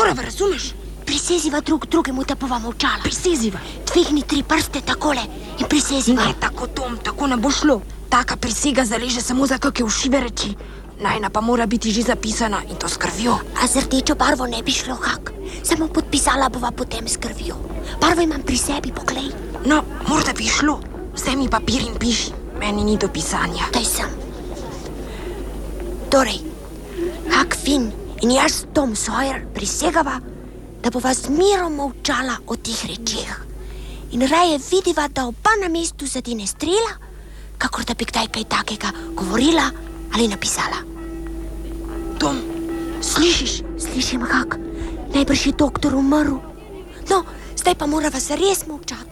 morava, razumeš? Priseziva drugemu, da bova molčala. Priseziva. Dvigni 3 prste takole in priseziva. Ne, tako, Tom, tako ne bo šlo. Taka prisega zaleže samo za kakšne ušive reči. Najna pa mora biti že zapisana in to s krvjo. A z rdečo barvo ne bi šlo, Hak. Samo podpisala bova potem s krvjo. Barvo imam pri sebi, poglej. No, morda bi šlo. Vzemi papir in piši. Meni ni do pisanja. Daj sem. Torej, Huck Finn in jaz, Tom Sawyer, prisegava, da bova z mirom molčala o teh rečeh. In raje vidiva, da oba na mestu zadine strela, kakor da bi kdaj kaj takega govorila ali napisala. Tom, slišiš? Slišim, Huck. Najbrž je doktor umrl. No, zdaj pa morava se res molčati.